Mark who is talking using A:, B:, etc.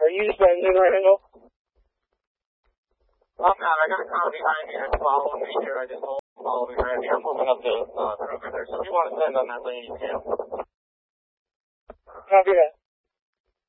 A: Are you sending right now?
B: I'm not. I got a car behind me that's following me here. I just won't follow me right here. I'm moving up the Kruger there. So if you want to send on that lane, you can.
A: Copy that.